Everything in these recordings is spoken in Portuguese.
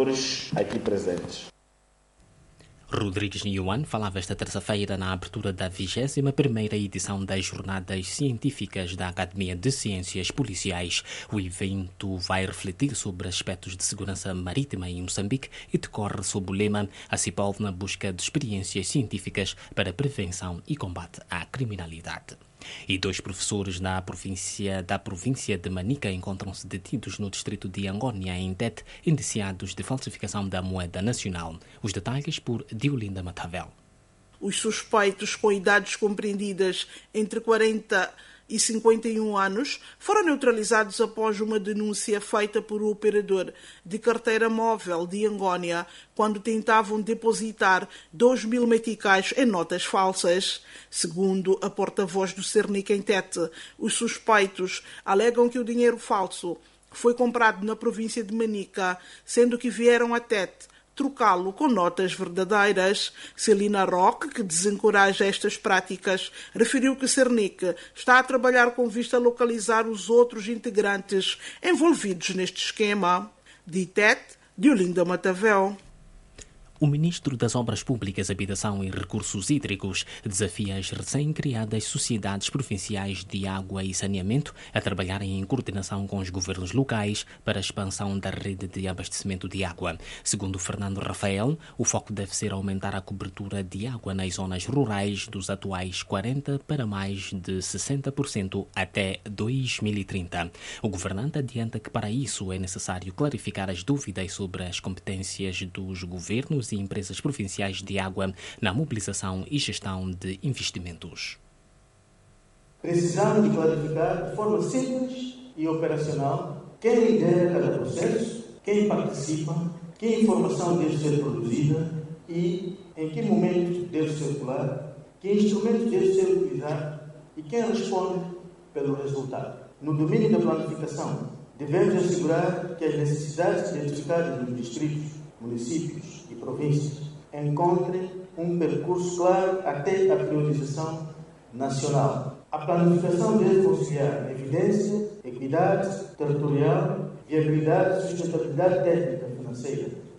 senhores aqui presentes. Rodrigues Nhuan falava esta terça-feira na abertura da 21ª edição das Jornadas Científicas da Academia de Ciências Policiais. O evento vai refletir sobre aspectos de segurança marítima em Moçambique e decorre sob o lema A CIPOL na busca de experiências científicas para prevenção e combate à criminalidade. E 2 professores da província de Manica encontram-se detidos no distrito de Angônia, em Tete, indiciados de falsificação da moeda nacional. Os detalhes por Diolinda Matavel. Os suspeitos, com idades compreendidas entre 40 e 51 anos, foram neutralizados após uma denúncia feita por um operador de carteira móvel de Angônia quando tentavam depositar 2.000 meticais em notas falsas. Segundo a porta-voz do Cernic em Tete, os suspeitos alegam que o dinheiro falso foi comprado na província de Manica, sendo que vieram a Tete trocá-lo com notas verdadeiras. Celina Roque, que desencoraja estas práticas, referiu que Cernic está a trabalhar com vista a localizar os outros integrantes envolvidos neste esquema. De Tete, Diolinda Matavel. O ministro das Obras Públicas, Habitação e Recursos Hídricos desafia as recém-criadas sociedades provinciais de água e saneamento a trabalharem em coordenação com os governos locais para a expansão da rede de abastecimento de água. Segundo Fernando Rafael, o foco deve ser aumentar a cobertura de água nas zonas rurais dos atuais 40% para mais de 60% até 2030. O governante adianta que para isso é necessário clarificar as dúvidas sobre as competências dos governos e empresas provinciais de água na mobilização e gestão de investimentos. Precisamos de clarificar de forma simples e operacional quem lidera cada processo, quem participa, que informação deve ser produzida e em que momento deve circular, que instrumentos deve ser utilizado e quem responde pelo resultado. No domínio da planificação, devemos assegurar que as necessidades identificadas nos distritos, municípios e províncias encontrem um percurso claro até a priorização nacional. A planificação deve conciliar evidência, equidade territorial, viabilidade e sustentabilidade técnica e financeira.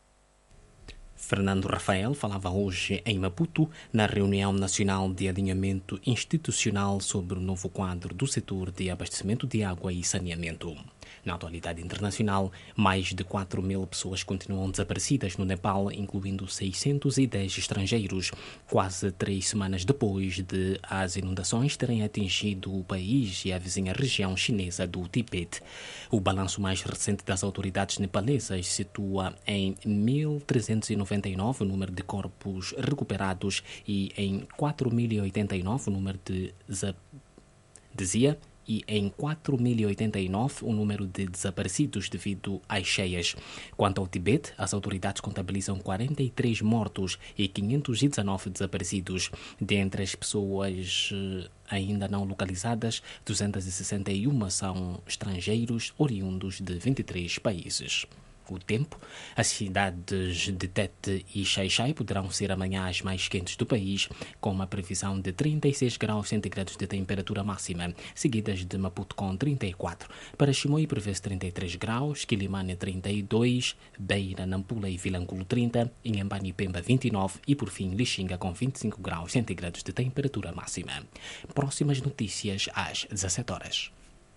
Fernando Rafael falava hoje em Maputo na reunião nacional de alinhamento institucional sobre o novo quadro do setor de abastecimento de água e saneamento. Na atualidade internacional, mais de 4.000 pessoas continuam desaparecidas no Nepal, incluindo 610 estrangeiros, quase 3 semanas depois de as inundações terem atingido o país e a vizinha região chinesa do Tibete. O balanço mais recente das autoridades nepalesas situa em 1.399 o número de corpos recuperados e em 4.089 o número de e em 4.089 o número de desaparecidos devido às cheias. Quanto ao Tibete, as autoridades contabilizam 43 mortos e 519 desaparecidos. Dentre as pessoas ainda não localizadas, 261 são estrangeiros oriundos de 23 países. O tempo, as cidades de Tete e Xai-Xai poderão ser amanhã as mais quentes do país, com uma previsão de 36 graus centígrados de temperatura máxima, seguidas de Maputo com 34. Para Chimoio prevê-se 33 graus, Quilimane 32, Beira, Nampula e Vilanculo 30, Inhambane e Pemba 29 e por fim Lixinga com 25 graus centígrados de temperatura máxima. Próximas notícias às 17 horas.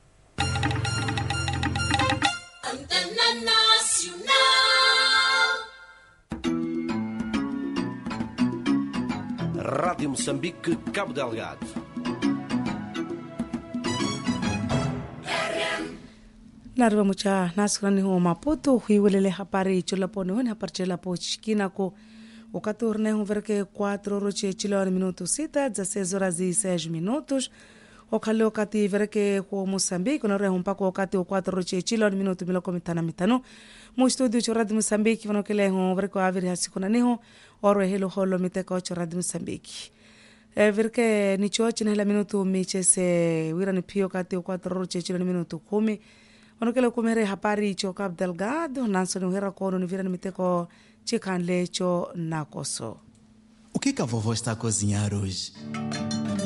Rádio Moçambique, Cabo Delgado. Narva mucha naskrani ho Maputo huiwelele hapari chulapone hon haparchela po chikina ko o 14 ho verke 4 roche chilon minuto 6 16 horas e 6 minutos o kale wakati verke ko Moçambique no reho mpako wakati o 4 roche chilon minuto miloko mitano mo studio cho Radio Moçambique vano kele ho verke aviri hasikuna neho oro helo holo miteko cho Radio Moçambique verke ni chochi na minuto michese wira ni pio kati o 4 roche chilon minuto 10 Onokele kumere hapari cho Cabo Delgado, nanso ni uhera kono ni vira ni miteko chikanle cho nakoso. O que a vovó está a cozinhar hoje?